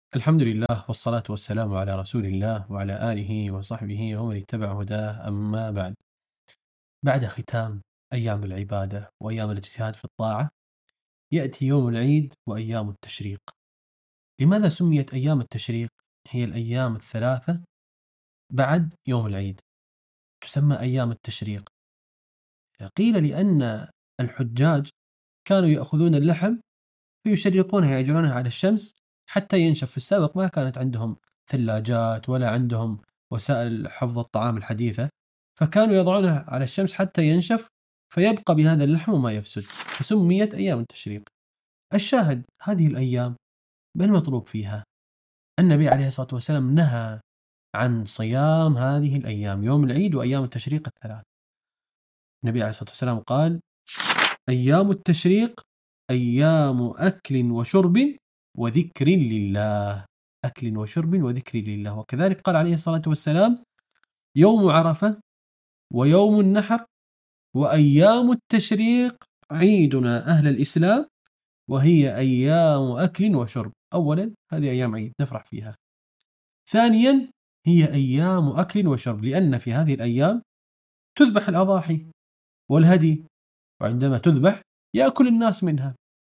الحمد لله والصلاة والسلام على رسول الله وعلى آله وصحبه ومن اتبع هداه أما بعد. بعد ختام أيام العبادة وأيام الاجتهاد في الطاعة يأتي يوم العيد وأيام التشريق. لماذا سميت أيام التشريق هي الأيام الثلاثة بعد يوم العيد تسمى أيام التشريق؟ قيل لأن الحجاج كانوا يأخذون اللحم فيشرقونها يجعلونها على الشمس حتى ينشف. في السابق ما كانت عندهم ثلاجات ولا عندهم وسائل حفظ الطعام الحديثة، فكانوا يضعونه على الشمس حتى ينشف فيبقى بهذا اللحم وما يفسد، فسميت أيام التشريق. الشاهد هذه الأيام ما المطلوب فيها؟ النبي عليه الصلاة والسلام نهى عن صيام هذه الأيام، يوم العيد وأيام التشريق الثلاث. النبي عليه الصلاة والسلام قال: أيام التشريق أيام أكل وشرب وذكر لله، أكل وشرب وذكر لله. وكذلك قال عليه الصلاة والسلام: يوم عرفة ويوم النحر وأيام التشريق عيدنا أهل الإسلام وهي أيام أكل وشرب. أولا هذه أيام عيد نفرح فيها، ثانيا هي أيام أكل وشرب لأن في هذه الأيام تذبح الأضاحي والهدي، وعندما تذبح يأكل الناس منها.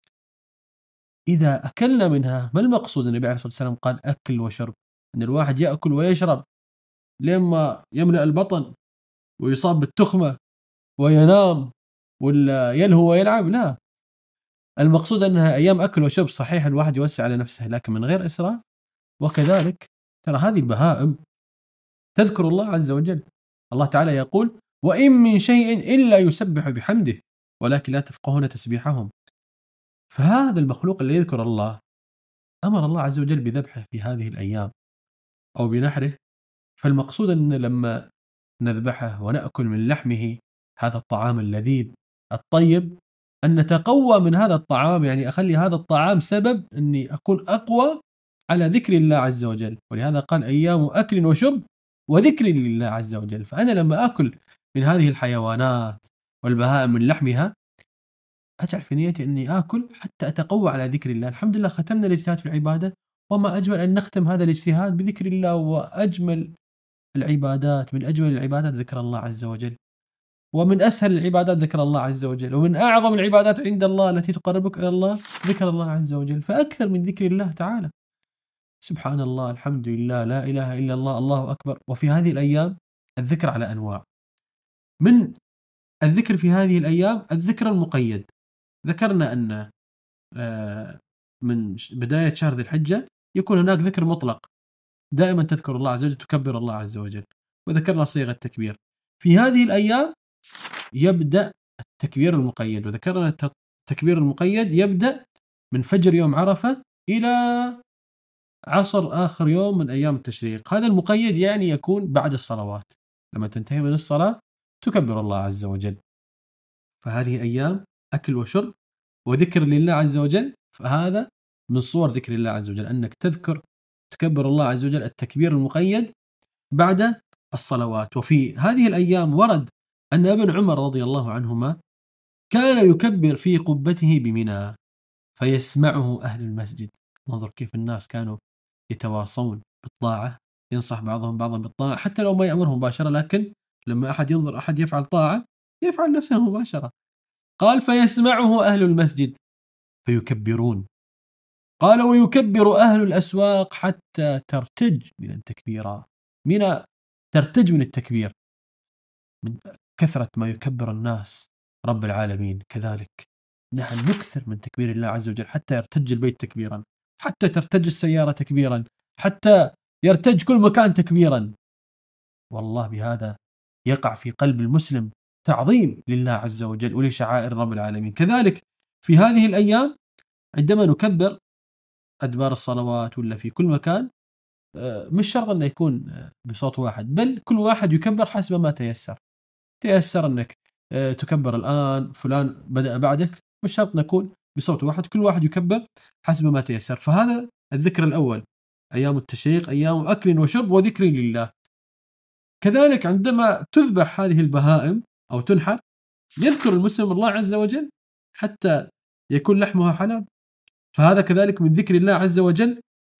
إذا أكلنا منها ما المقصود؟ النبي عليه الصلاة والسلام قال أكل وشرب، أن الواحد يأكل ويشرب لما يملأ البطن ويصاب بالتخمة وينام ولا يلهو ويلعب، لا، المقصود أنها أيام أكل وشرب. صحيح الواحد يوسع على نفسه لكن من غير إسراف. وكذلك ترى هذه البهائم تذكر الله عز وجل، الله تعالى يقول: وإن من شيء إلا يسبح بحمده ولكن لا تفقهون تسبيحهم. فهذا المخلوق اللي يذكر الله أمر الله عز وجل بذبحه في هذه الأيام أو بنحره، فالمقصود أن لما نذبحه ونأكل من لحمه هذا الطعام اللذيذ الطيب أن نتقوى من هذا الطعام، يعني أخلي هذا الطعام سبب أني أكون أقوى على ذكر الله عز وجل. ولهذا قال أيام أكل وشرب وذكر لله عز وجل. فأنا لما أكل من هذه الحيوانات والبهائم من لحمها أجعل في نيتي أني آكل حتى أتقوى على ذكر الله. الحمد لله ختمنا الاجتهاد في العبادة، وما أجمل أن نختم هذا الاجتهاد بذكر الله. وأجمل العبادات، من أجمل العبادات ذكر الله عز وجل، ومن أسهل العبادات ذكر الله عز وجل، ومن أعظم العبادات عند الله التي تقربك إلى الله ذكر الله عز وجل. فأكثر من ذكر الله تعالى، سبحان الله، الحمد لله، لا إله إلا الله، الله أكبر. وفي هذه الأيام الذكر على أنواع. من الذكر في هذه الأيام الذكر المقيد. ذكرنا أن من بداية شهر ذي الحجة يكون هناك ذكر مطلق، دائما تذكر الله عز وجل، تكبر الله عز وجل، وذكرنا صيغة التكبير. في هذه الأيام يبدأ التكبير المقيد، وذكرنا التكبير المقيد يبدأ من فجر يوم عرفة إلى عصر آخر يوم من أيام التشريق. هذا المقيد يعني يكون بعد الصلوات، لما تنتهي من الصلاة تكبر الله عز وجل. فهذه أيام أكل وشرب وذكر لله عز وجل. فهذا من صور ذكر الله عز وجل أنك تكبر الله عز وجل التكبير المقيد بعد الصلوات. وفي هذه الأيام ورد أن ابن عمر رضي الله عنهما كان يكبر في قبته بمنى فيسمعه أهل المسجد. انظر كيف الناس كانوا يتواصون بالطاعة، ينصح بعضهم بعضا بالطاعة حتى لو ما يأمرهم مباشرة، لكن لما أحد ينظر أحد يفعل طاعة يفعل نفسه مباشرة. قال: فيسمعه أهل المسجد فيكبرون. قال: ويكبر أهل الأسواق حتى ترتج من التكبيرات. منى ترتج من التكبير، من كثرة ما يكبر الناس رب العالمين. كذلك نحن نكثر من تكبير الله عز وجل حتى يرتج البيت تكبيرا، حتى ترتج السيارة تكبيرا، حتى يرتج كل مكان تكبيرا. والله بهذا يقع في قلب المسلم تعظيم لله عز وجل ولشعائر رب العالمين. كذلك في هذه الأيام عندما نكبر أدبار الصلوات ولا في كل مكان، مش شرط أنه يكون بصوت واحد، بل كل واحد يكبر حسب ما تيسر أنك تكبر الآن، فلان بدأ بعدك، مش شرط نكون بصوت واحد، كل واحد يكبر حسب ما تيسر. فهذا الذكر الأول، أيام التشريق أيام أكل وشرب وذكر لله. كذلك عندما تذبح هذه البهائم أو تنحر يذكر المسلم الله عز وجل حتى يكون لحمها حلال، فهذا كذلك من ذكر الله عز وجل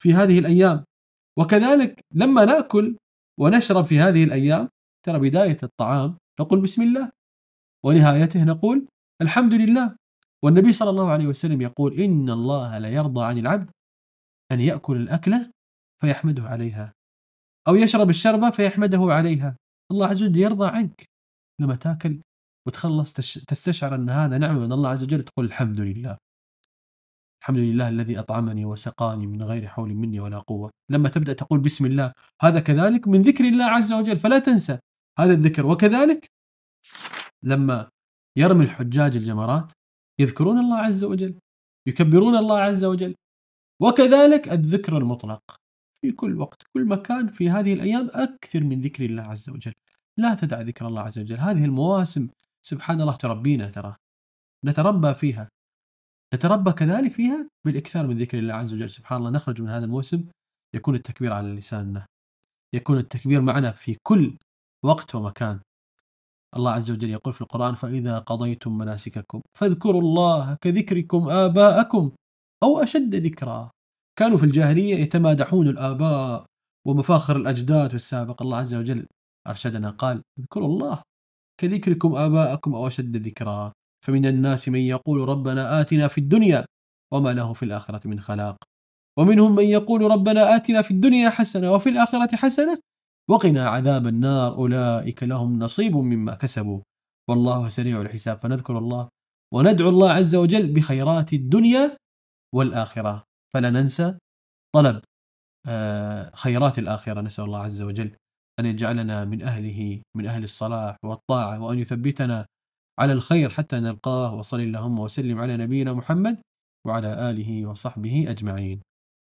في هذه الأيام. وكذلك لما نأكل ونشرب في هذه الأيام، ترى بداية الطعام نقول بسم الله، ونهايته نقول الحمد لله. والنبي صلى الله عليه وسلم يقول: إن الله لا يرضى عن العبد أن يأكل الأكلة فيحمده عليها، أو يشرب الشربة فيحمده عليها. الله عز وجل يرضى عنك لما تاكل وتخلص تستشعر أن هذا نعمة من الله عز وجل، تقول الحمد لله، الحمد لله الذي أطعمني وسقاني من غير حول مني ولا قوة. لما تبدأ تقول بسم الله، هذا كذلك من ذكر الله عز وجل، فلا تنسى هذا الذكر. وكذلك لما يرمي الحجاج الجمرات يذكرون الله عز وجل، يكبرون الله عز وجل. وكذلك الذكر المطلق في كل وقت، كل مكان، في هذه الأيام أكثر من ذكر الله عز وجل، لا تدع ذكر الله عز وجل. هذه المواسم سبحان الله تربينا، ترى نتربى فيها، نتربى كذلك فيها بالإكثار من ذكر الله عز وجل. سبحان الله نخرج من هذا الموسم يكون التكبير على لساننا، يكون التكبير معنا في كل وقت ومكان. الله عز وجل يقول في القرآن: فإذا قضيتم مناسككم فاذكروا الله كذكركم آباءكم أو أشد ذكرا. كانوا في الجاهلية يتمادحون الآباء ومفاخر الأجداد في السابق. الله عز وجل أرشدنا قال: اذكروا الله كذكركم آباءكم أو أشد ذكرا. فمن الناس من يقول ربنا آتنا في الدنيا وما له في الآخرة من خلاق، ومنهم من يقول ربنا آتنا في الدنيا حسنة وفي الآخرة حسنة وقنا عذاب النار أولئك لهم نصيب مما كسبوا والله سريع الحساب. فنذكر الله وندعو الله عز وجل بخيرات الدنيا والآخرة، فلا ننسى طلب خيرات الآخرة. نسأل الله عز وجل أن يجعلنا من أهله، من أهل الصلاح والطاعة، وأن يثبتنا على الخير حتى نلقاه. وصل اللهم وسلم على نبينا محمد وعلى آله وصحبه أجمعين.